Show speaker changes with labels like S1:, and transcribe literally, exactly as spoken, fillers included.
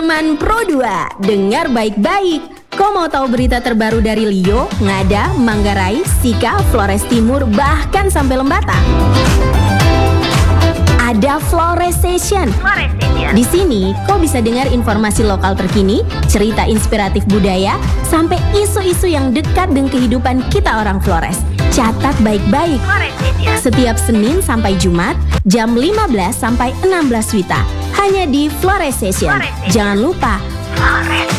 S1: Teman Pro dua, dengar baik-baik. Kau mau tahu berita terbaru dari Lio, Ngada, Manggarai, Sika, Flores Timur, bahkan sampai Lembata? Ada Flores Session. Di sini, kau bisa dengar informasi lokal terkini, cerita inspiratif budaya, sampai isu-isu yang dekat dengan kehidupan kita orang Flores. Catat baik-baik. Setiap Senin sampai Jumat, jam lima belas sampai enam belas Wita. Hanya di Flores Session. Jangan lupa, Flores